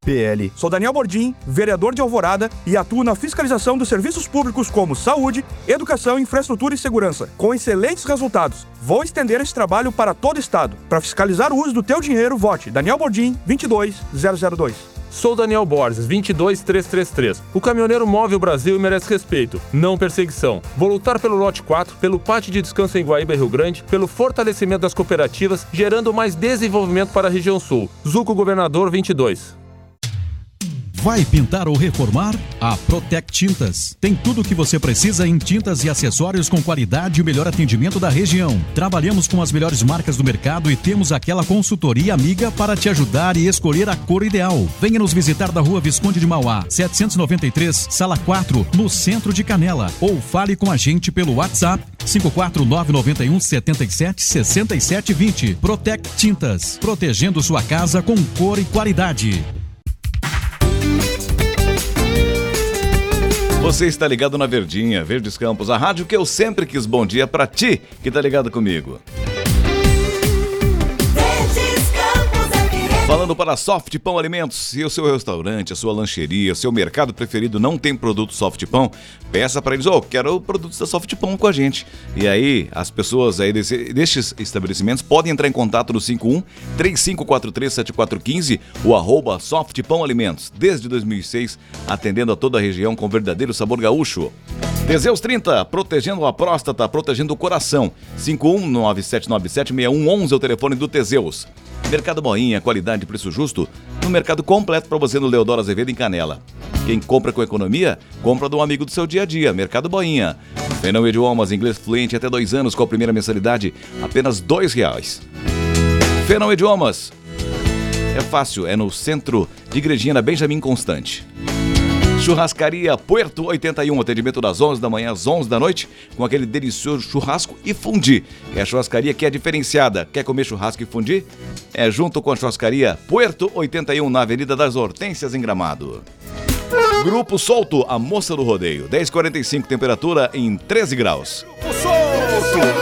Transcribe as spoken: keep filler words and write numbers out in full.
P L. Sou Daniel Bordim, vereador de Alvorada, e atuo na fiscalização dos serviços públicos como saúde, educação, infraestrutura e segurança, com excelentes resultados. Vou estender esse trabalho para todo o estado. Para fiscalizar o uso do teu dinheiro, vote Daniel Bordim, vinte e dois zero zero dois. Sou Daniel Borges, vinte e dois trezentos e trinta e três. O caminhoneiro move o Brasil e merece respeito, não perseguição. Vou lutar pelo lote quatro, pelo pátio de descanso em Guaíba e Rio Grande, pelo fortalecimento das cooperativas, gerando mais desenvolvimento para a região sul. Zuco Governador vinte e dois. Vai pintar ou reformar? A Protec Tintas. Tem tudo o que você precisa em tintas e acessórios com qualidade e o melhor atendimento da região. Trabalhamos com as melhores marcas do mercado e temos aquela consultoria amiga para te ajudar e escolher a cor ideal. Venha nos visitar da Rua Visconde de Mauá, setecentos e noventa e três, Sala quatro, no centro de Canela. Ou fale com a gente pelo WhatsApp cinco quatro nove nove um sete sete seis sete dois zero. Protec Tintas. Protegendo sua casa com cor e qualidade. Você está ligado na Verdinha, Verdes Campos, a rádio que eu sempre quis. Bom dia pra ti que tá ligado comigo. Falando para Soft Pão Alimentos, se o seu restaurante, a sua lancheria, o seu mercado preferido não tem produto Soft Pão, peça para eles, ó, oh, quero produtos da Soft Pão com a gente. E aí, as pessoas aí desse, destes estabelecimentos podem entrar em contato no cinco um, três cinco quatro três, sete quatro um cinco, o arroba Soft Pão Alimentos, desde dois mil e seis, atendendo a toda a região com verdadeiro sabor gaúcho. Teseus trinta, protegendo a próstata, protegendo o coração. cinco um nove sete nove sete seis um um um é o telefone do Teseus. Mercado Boinha, qualidade e preço justo, no mercado completo para você no Leodoro Azevedo em Canela. Quem compra com economia, compra de um amigo do seu dia a dia. Mercado Boinha. Fenão Idiomas, inglês fluente até dois anos com a primeira mensalidade, apenas dois reais. Fenão Idiomas. É fácil, é no centro de Igrejinha, na Benjamin Constante. Churrascaria Puerto oitenta e um, atendimento das onze da manhã às onze da noite, com aquele delicioso churrasco e fundi. É a churrascaria que é diferenciada. Quer comer churrasco e fundi? É junto com a churrascaria Puerto oitenta e um, na Avenida das Hortênsias, em Gramado. Grupo Solto, a moça do rodeio. dez e quarenta e cinco, temperatura em treze graus. Solto!